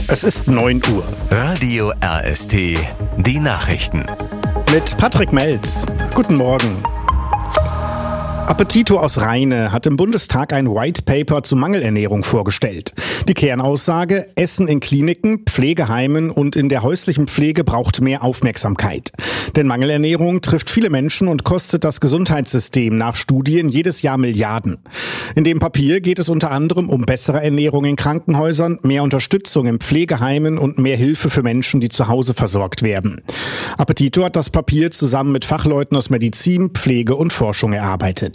Es ist 9 Uhr. Radio RST, die Nachrichten. Mit Patrick Melz. Guten Morgen. Appetito aus Rheine hat im Bundestag ein White Paper zu Mangelernährung vorgestellt. Die Kernaussage: Essen in Kliniken, Pflegeheimen und in der häuslichen Pflege braucht mehr Aufmerksamkeit. Denn Mangelernährung trifft viele Menschen und kostet das Gesundheitssystem nach Studien jedes Jahr Milliarden. In dem Papier geht es unter anderem um bessere Ernährung in Krankenhäusern, mehr Unterstützung in Pflegeheimen und mehr Hilfe für Menschen, die zu Hause versorgt werden. Appetito hat das Papier zusammen mit Fachleuten aus Medizin, Pflege und Forschung erarbeitet.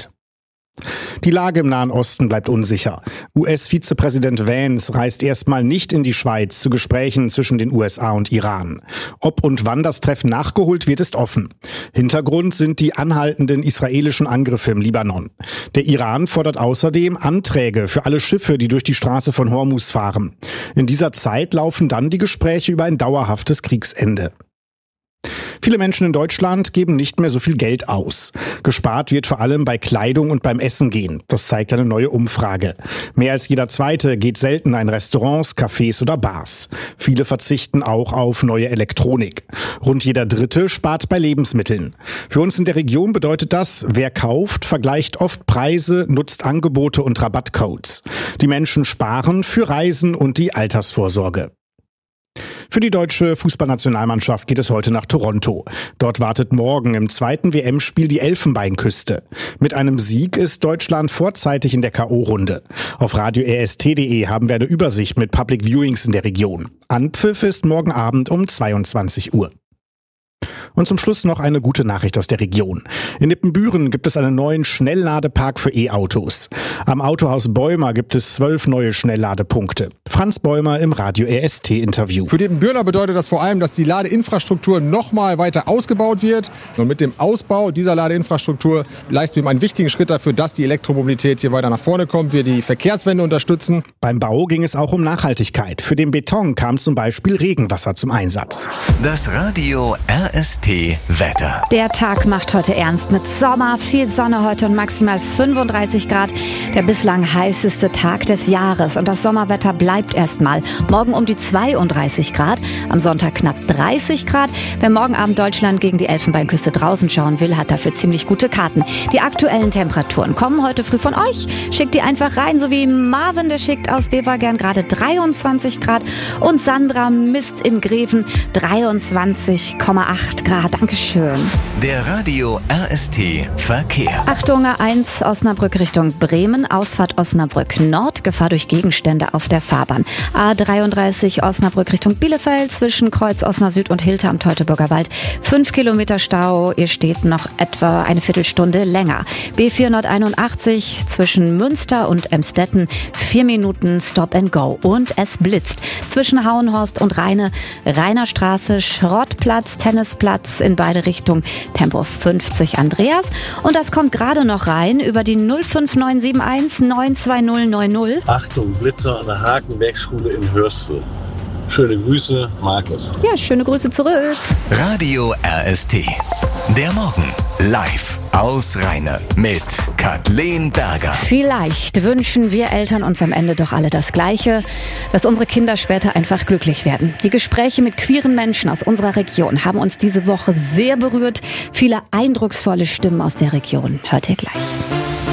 Die Lage im Nahen Osten bleibt unsicher. US-Vizepräsident Vance reist erstmal nicht in die Schweiz zu Gesprächen zwischen den USA und Iran. Ob und wann das Treffen nachgeholt wird, ist offen. Hintergrund sind die anhaltenden israelischen Angriffe im Libanon. Der Iran fordert außerdem Anträge für alle Schiffe, die durch die Straße von Hormuz fahren. In dieser Zeit laufen dann die Gespräche über ein dauerhaftes Kriegsende. Viele Menschen in Deutschland geben nicht mehr so viel Geld aus. Gespart wird vor allem bei Kleidung und beim Essen gehen. Das zeigt eine neue Umfrage. Mehr als jeder Zweite geht selten in Restaurants, Cafés oder Bars. Viele verzichten auch auf neue Elektronik. Rund jeder Dritte spart bei Lebensmitteln. Für uns in der Region bedeutet das: Wer kauft, vergleicht oft Preise, nutzt Angebote und Rabattcodes. Die Menschen sparen für Reisen und die Altersvorsorge. Für die deutsche Fußballnationalmannschaft geht es heute nach Toronto. Dort wartet morgen im zweiten WM-Spiel die Elfenbeinküste. Mit einem Sieg ist Deutschland vorzeitig in der K.O.-Runde. Auf radio-rst.de haben wir eine Übersicht mit Public Viewings in der Region. Anpfiff ist morgen Abend um 22 Uhr. Und zum Schluss noch eine gute Nachricht aus der Region. In Nippenbüren gibt es einen neuen Schnellladepark für E-Autos. Am Autohaus Bäumer gibt es 12 neue Schnellladepunkte. Franz Bäumer im Radio RST-Interview. Für die Nippenbürener bedeutet das vor allem, dass die Ladeinfrastruktur nochmal weiter ausgebaut wird. Und mit dem Ausbau dieser Ladeinfrastruktur leisten wir einen wichtigen Schritt dafür, dass die Elektromobilität hier weiter nach vorne kommt, wir die Verkehrswende unterstützen. Beim Bau ging es auch um Nachhaltigkeit. Für den Beton kam zum Beispiel Regenwasser zum Einsatz. Das Radio RST-Wetter. Der Tag macht heute ernst mit Sommer, viel Sonne heute und maximal 35 Grad. Der bislang heißeste Tag des Jahres. Und das Sommerwetter bleibt erstmal. Morgen um die 32 Grad, am Sonntag knapp 30 Grad. Wer morgen Abend Deutschland gegen die Elfenbeinküste draußen schauen will, hat dafür ziemlich gute Karten. Die aktuellen Temperaturen kommen heute früh von euch. Schickt die einfach rein, so wie Marvin, der schickt aus Bevergern gerade 23 Grad. Und Sandra misst in Greven 23,8 Grad. Dankeschön. Der Radio RST Verkehr. Achtung, A1 Osnabrück Richtung Bremen, Ausfahrt Osnabrück Nord, Gefahr durch Gegenstände auf der Fahrbahn. A33 Osnabrück Richtung Bielefeld, zwischen Kreuz Osnabrück und Hilter am Teutoburger Wald. 5 Kilometer Stau, ihr steht noch etwa eine Viertelstunde länger. B4 Nord81 zwischen Münster und Emstetten, 4 Minuten Stop and Go. Und es blitzt zwischen Hauenhorst und Rheine, Rheinerstraße, Schrottplatz, Tennisplatz, in beide Richtungen, Tempo 50 Andreas. Und das kommt gerade noch rein über die 05971 92090. Achtung, Blitzer an der Hakenbergschule in Hörstel. Schöne Grüße, Markus. Ja, schöne Grüße zurück. Radio RST. Der Morgen live aus Rheine mit Kathleen Berger. Vielleicht wünschen wir Eltern uns am Ende doch alle das Gleiche, dass unsere Kinder später einfach glücklich werden. Die Gespräche mit queeren Menschen aus unserer Region haben uns diese Woche sehr berührt. Viele eindrucksvolle Stimmen aus der Region. Hört ihr gleich.